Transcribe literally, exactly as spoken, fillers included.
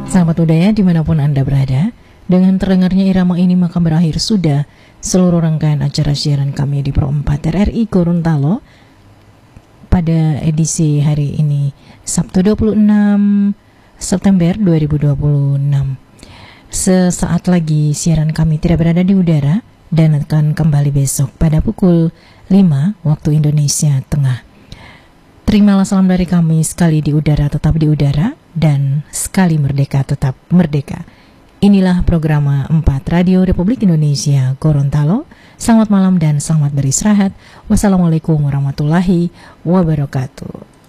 Sahabat budaya dimanapun Anda berada, dengan terdengarnya irama ini maka berakhir sudah seluruh rangkaian acara siaran kami di Pro empat R R I Gorontalo pada edisi hari ini, Sabtu dua puluh enam September dua ribu dua puluh enam. Sesaat lagi siaran kami tidak berada di udara dan akan kembali besok pada pukul lima waktu Indonesia Tengah. Terimalah salam dari kami, sekali di udara tetap di udara, dan sekali merdeka tetap merdeka. Inilah program empat Radio Republik Indonesia Gorontalo. Selamat malam dan selamat beristirahat. Wassalamualaikum warahmatullahi wabarakatuh.